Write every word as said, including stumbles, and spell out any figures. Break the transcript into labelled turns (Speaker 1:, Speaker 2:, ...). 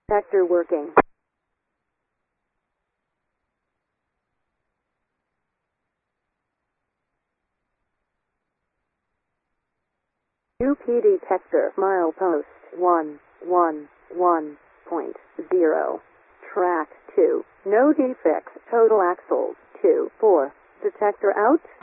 Speaker 1: Detector working. U P detector milepost one one one point zero. Track two. No defects. Total axles two four. Detector out.